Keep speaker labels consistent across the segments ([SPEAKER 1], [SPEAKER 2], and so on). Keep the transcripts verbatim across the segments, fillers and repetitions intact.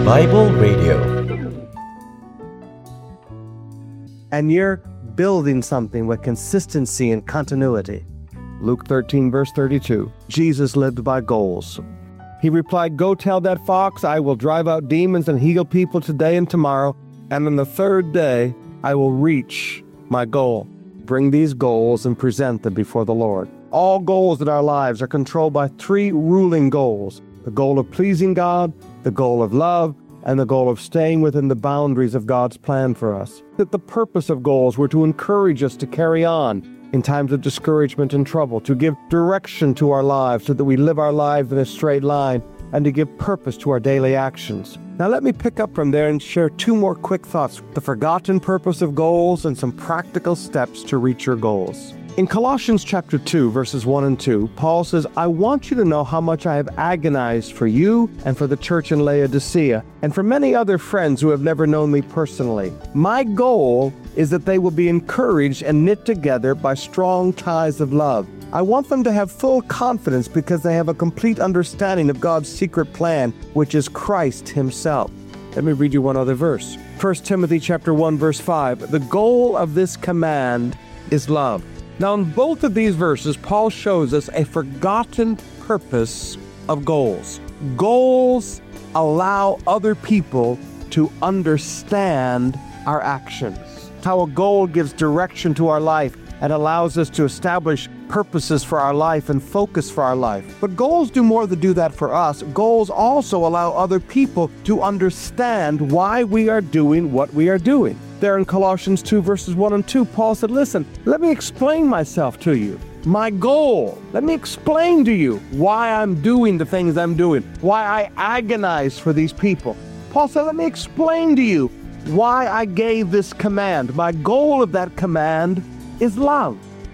[SPEAKER 1] Bible Radio.
[SPEAKER 2] And you're building something with consistency and continuity. Luke thirteen, verse thirty-two. Jesus lived by goals. He replied, "Go tell that fox, I will drive out demons and heal people today and tomorrow, and on the third day, I will reach my goal." Bring these goals and present them before the Lord. All goals in our lives are controlled by three ruling goals: the goal of pleasing God, the goal of love, and the goal of staying within the boundaries of God's plan for us. That the purpose of goals were to encourage us to carry on in times of discouragement and trouble, to give direction to our lives so that we live our lives in a straight line, and to give purpose to our daily actions. Now let me pick up from there and share two more quick thoughts: the forgotten purpose of goals and some practical steps to reach your goals. In Colossians chapter two, verses one and two, Paul says, "I want you to know how much I have agonized for you and for the church in Laodicea, and for many other friends who have never known me personally. My goal is that they will be encouraged and knit together by strong ties of love. I want them to have full confidence because they have a complete understanding of God's secret plan, which is Christ himself." Let me read you one other verse. First Timothy chapter one, verse five. "The goal of this command is love." Now, in both of these verses, Paul shows us a forgotten purpose of goals. Goals allow other people to understand our actions. How a goal gives direction to our life and allows us to establish purposes for our life and focus for our life. But goals do more than do that for us. Goals also allow other people to understand why we are doing what we are doing. There in Colossians two, verses one and two, Paul said, "Listen, let me explain myself to you. My goal, let me explain to you why I'm doing the things I'm doing, why I agonize for these people." Paul said, "Let me explain to you why I gave this command. My goal of that command is love."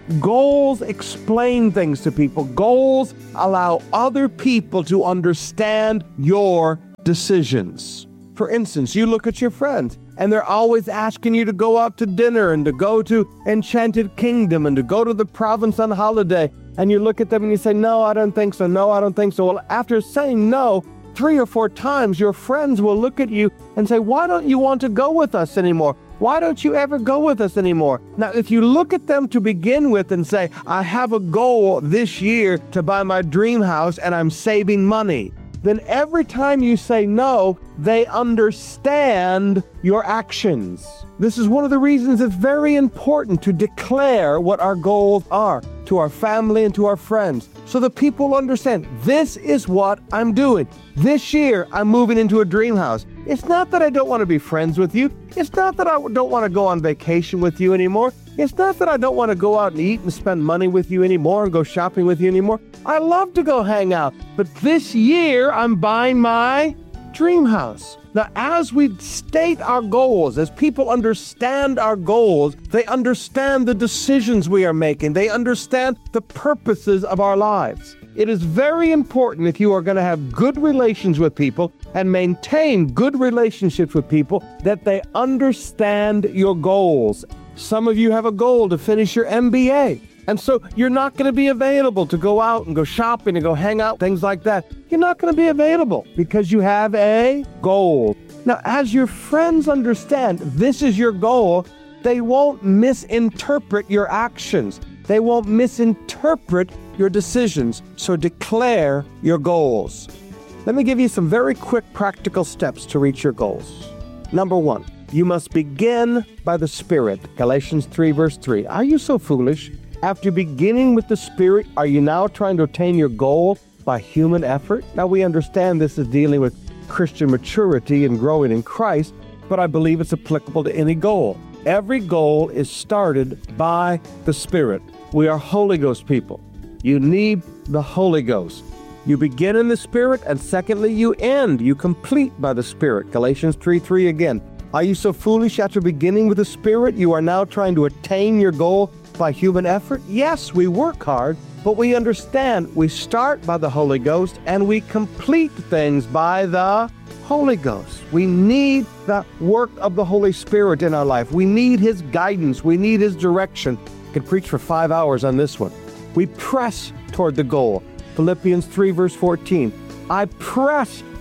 [SPEAKER 2] Goals explain things to people. Goals allow other people to understand your decisions. For instance, you look at your friends, and they're always asking you to go out to dinner and to go to Enchanted Kingdom and to go to the province on holiday. And you look at them and you say, "No, I don't think so. No, I don't think so." Well, after saying no three or four times, your friends will look at you and say, "Why don't you want to go with us anymore? Why don't you ever go with us anymore?" Now, if you look at them to begin with and say, "I have a goal this year to buy my dream house and I'm saving money," then every time you say no, they understand your actions. This is one of the reasons it's very important to declare what our goals are to our family and to our friends, so that people understand, this is what I'm doing. This year, I'm moving into a dream house. It's not that I don't want to be friends with you. It's not that I don't want to go on vacation with you anymore. It's not that I don't want to go out and eat and spend money with you anymore and go shopping with you anymore. I love to go hang out. But this year, I'm buying my dream house. Now, as we state our goals, as people understand our goals, they understand the decisions we are making. They understand the purposes of our lives. It is very important, if you are going to have good relations with people and maintain good relationships with people, that they understand your goals. Some of you have a goal to finish your M B A. And so you're not going to be available to go out and go shopping and go hang out, things like that. You're not going to be available because you have a goal. Now, as your friends understand this is your goal, they won't misinterpret your actions. They won't misinterpret your decisions. So declare your goals. Let me give you some very quick practical steps to reach your goals. Number one, you must begin by the Spirit. Galatians three, verse three. Are you so foolish? After beginning with the Spirit, are you now trying to attain your goal by human effort? Now, we understand this is dealing with Christian maturity and growing in Christ, but I believe it's applicable to any goal. Every goal is started by the Spirit. We are Holy Ghost people. You need the Holy Ghost. You begin in the Spirit, and secondly, you end, you complete by the Spirit. Galatians three three again. Are you so foolish? After beginning with the Spirit, you are now trying to attain your goal by human effort? Yes, we work hard, but we understand we start by the Holy Ghost and we complete things by the Holy Ghost. We need the work of the Holy Spirit in our life. We need His guidance. We need His direction. I could preach for five hours on this one. We press toward the goal. Philippians three, verse fourteen. I press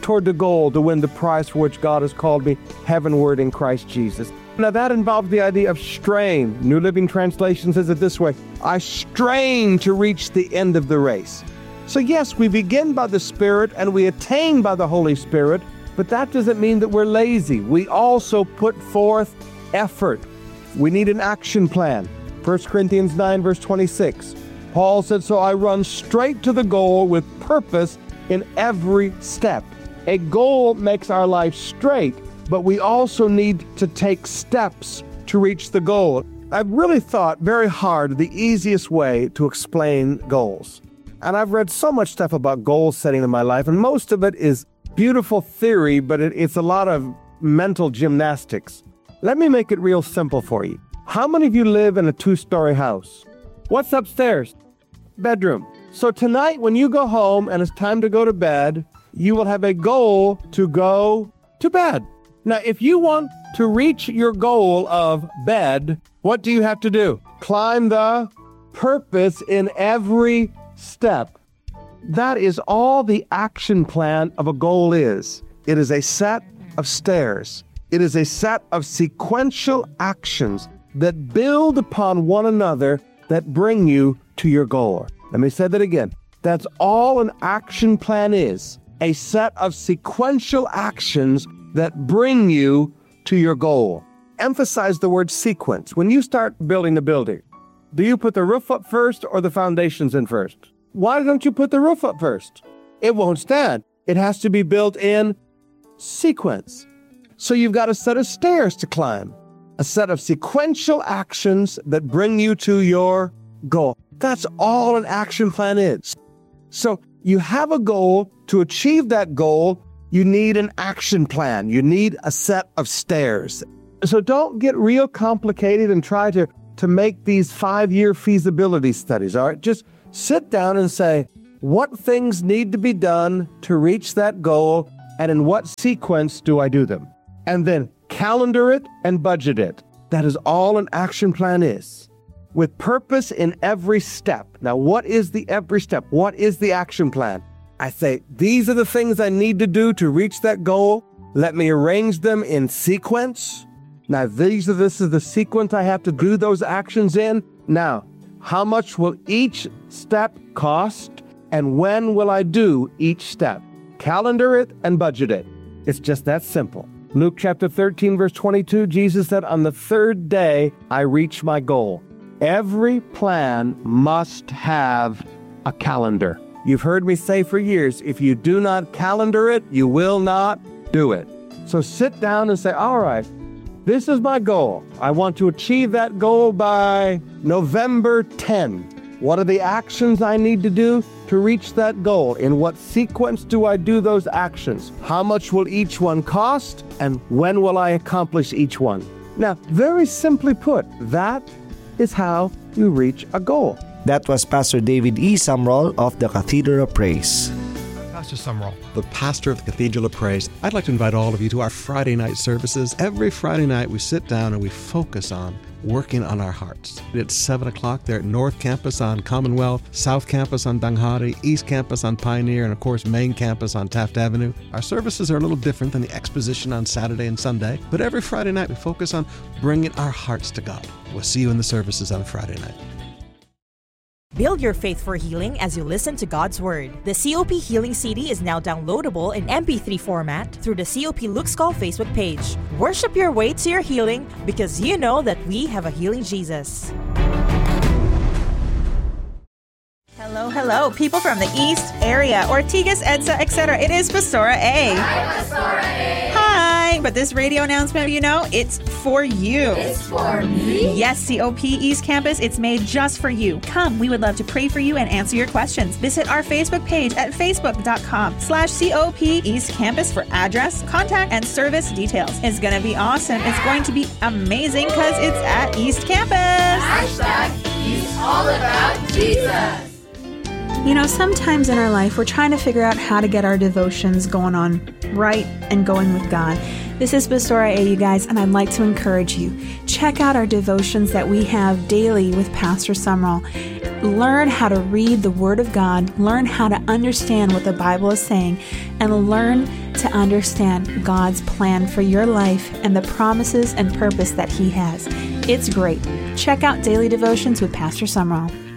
[SPEAKER 2] toward the goal to win the prize for which God has called me heavenward in Christ Jesus. Now that involves the idea of strain. New Living Translation says it this way: I strain to reach the end of the race. So yes, we begin by the Spirit and we attain by the Holy Spirit, but that doesn't mean that we're lazy. We also put forth effort. We need an action plan. First Corinthians nine, verse twenty-six. Paul said, so I run straight to the goal with purpose in every step. A goal makes our life straight, but we also need to take steps to reach the goal. I've really thought very hard the easiest way to explain goals. And I've read so much stuff about goal setting in my life, and most of it is beautiful theory, but it, it's a lot of mental gymnastics. Let me make it real simple for you. How many of you live in a two-story house? What's upstairs? Bedroom. So tonight when you go home and it's time to go to bed, you will have a goal to go to bed. Now, if you want to reach your goal of bed, what do you have to do? Climb the purpose in every step. That is all the action plan of a goal is. It is a set of stairs. It is a set of sequential actions that build upon one another that bring you to your goal. Let me say that again. That's all an action plan is. A set of sequential actions that bring you to your goal. Emphasize the word sequence. When you start building a building, do you put the roof up first or the foundations in first? Why don't you put the roof up first? It won't stand. It has to be built in sequence. So you've got a set of stairs to climb, a set of sequential actions that bring you to your goal. That's all an action plan is. So you have a goal. To achieve that goal, you need an action plan. You need a set of stairs. So don't get real complicated and try to, to make these five-year feasibility studies, all right? Just sit down and say, what things need to be done to reach that goal, and in what sequence do I do them? And then calendar it and budget it. That is all an action plan is. With purpose in every step. Now, what is the every step? What is the action plan? I say, these are the things I need to do to reach that goal. Let me arrange them in sequence. Now, these are, this is the sequence I have to do those actions in. Now, how much will each step cost? And when will I do each step? Calendar it and budget it. It's just that simple. Luke chapter thirteen, verse twenty-two, Jesus said, on the third day, I reach my goal. Every plan must have a calendar. You've heard me say for years, if you do not calendar it, you will not do it. So sit down and say, all right, this is my goal. I want to achieve that goal by November tenth. What are the actions I need to do to reach that goal? In what sequence do I do those actions? How much will each one cost? And when will I accomplish each one? Now, very simply put, that is how you reach a goal.
[SPEAKER 1] That was Pastor David E. Sumrall of the Cathedral of Praise.
[SPEAKER 3] Pastor Sumrall, the pastor of the Cathedral of Praise. I'd like to invite all of you to our Friday night services. Every Friday night we sit down and we focus on working on our hearts. It's seven o'clock there at North Campus on Commonwealth, South Campus on Danghari, East Campus on Pioneer, and of course Main Campus on Taft Avenue. Our services are a little different than the exposition on Saturday and Sunday, but every Friday night we focus on bringing our hearts to God. We'll see you in the services on Friday night.
[SPEAKER 4] Build your faith for healing as you listen to God's Word. The C O P Healing C D is now downloadable in M P three format through the C O P Luke's Call Facebook page. Worship your way to your healing because you know that we have a healing Jesus.
[SPEAKER 5] Hello, hello, people from the East area, Ortigas, Edsa, et cetera. It is Pastora A.
[SPEAKER 6] Hi, Pastora A.
[SPEAKER 5] Hi, but this radio announcement, you know, it's for you.
[SPEAKER 6] It's for me?
[SPEAKER 5] Yes, C O P East Campus, it's made just for you. Come, we would love to pray for you and answer your questions. Visit our Facebook page at facebook.com slash COP East Campus for address, contact, and service details. It's going to be awesome. It's going to be amazing because it's at East Campus.
[SPEAKER 6] Hashtag He's all about Jesus.
[SPEAKER 7] You know, sometimes in our life, we're trying to figure out how to get our devotions going on right and going with God. This is Pastora A, you guys, and I'd like to encourage you. Check out our devotions that we have daily with Pastor Sumrall. learn how to read the Word of God, learn how to understand what the Bible is saying, and learn to understand God's plan for your life and the promises and purpose that He has. It's great. Check out Daily Devotions with Pastor Sumrall.